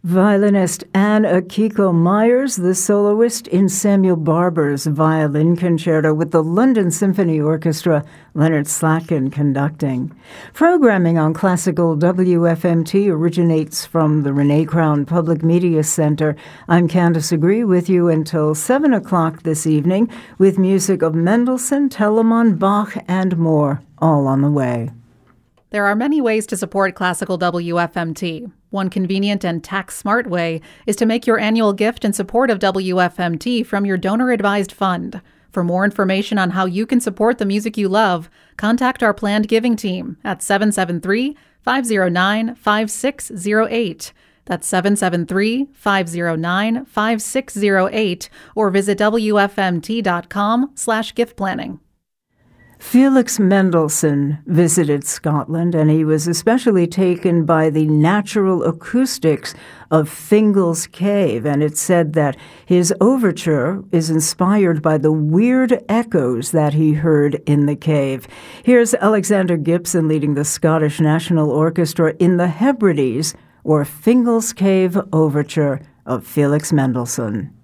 Violinist Anne Akiko Myers, the soloist in Samuel Barber's Violin Concerto with the London Symphony Orchestra, Leonard Slatkin conducting. Programming on Classical WFMT originates from the Renee Crown Public Media Center. I'm Candace Agree with you until 7 o'clock this evening with music of Mendelssohn, Telemann, Bach, and more, all on the way. There are many ways to support Classical WFMT. One convenient and tax-smart way is to make your annual gift in support of WFMT from your donor-advised fund. For more information on how you can support the music you love, contact our planned giving team at 773-509-5608. That's 773-509-5608, or visit wfmt.com/gift planning. Felix Mendelssohn visited Scotland, and he was especially taken by the natural acoustics of Fingal's Cave, and it's said that his overture is inspired by the weird echoes that he heard in the cave. Here's Alexander Gibson leading the Scottish National Orchestra in the Hebrides, or Fingal's Cave Overture of Felix Mendelssohn.